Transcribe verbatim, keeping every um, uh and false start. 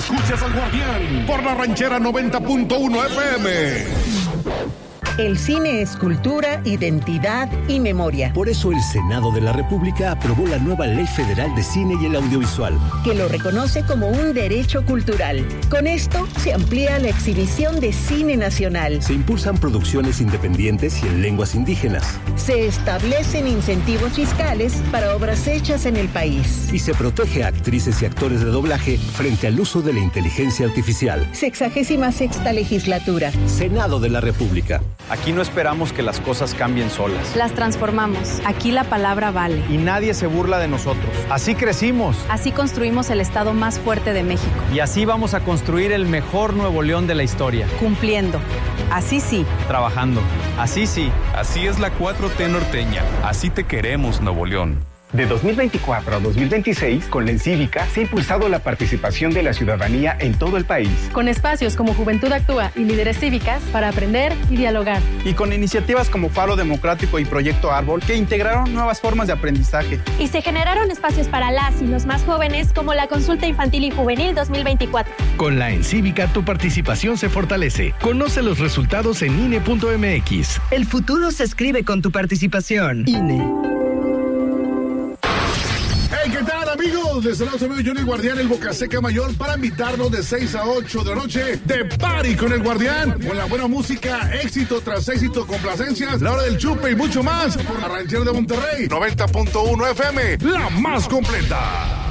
Escuchas al Guardián por la Ranchera noventa punto uno F M. El cine es cultura, identidad y memoria. Por eso el Senado de la República aprobó la nueva Ley Federal de Cine y el Audiovisual, que lo reconoce como un derecho cultural. Con esto se amplía la exhibición de cine nacional. Se impulsan producciones independientes y en lenguas indígenas. Se establecen incentivos fiscales para obras hechas en el país. Y se protege a actrices y actores de doblaje frente al uso de la inteligencia artificial. Sexagésima sexta legislatura. Senado de la República. Aquí no esperamos que las cosas cambien solas. Las transformamos. Aquí la palabra vale. Y nadie se burla de nosotros. Así crecimos. Así construimos el estado más fuerte de México. Y así vamos a construir el mejor Nuevo León de la historia. Cumpliendo. Así sí. Trabajando. Así sí. Así es la cuatro T norteña. Así te queremos, Nuevo León. De dos mil veinticuatro a dos mil veintiséis, con la Encívica, se ha impulsado la participación de la ciudadanía en todo el país. Con espacios como Juventud Actúa y Líderes Cívicas para aprender y dialogar. Y con iniciativas como Faro Democrático y Proyecto Árbol, que integraron nuevas formas de aprendizaje. Y se generaron espacios para las y los más jóvenes, como la Consulta Infantil y Juvenil dos mil veinticuatro. Con la Encívica, tu participación se fortalece. Conoce los resultados en I N E punto M X. El futuro se escribe con tu participación. I N E. ¿Qué tal, amigos? Les saludos a Johnny Guardián, el Boca Seca Mayor, para invitarnos de seis a ocho de la noche de party con el Guardián, con la buena música, éxito tras éxito, complacencias, la hora del chupe y mucho más por la Ranchera de Monterrey, noventa punto uno F M, la más completa.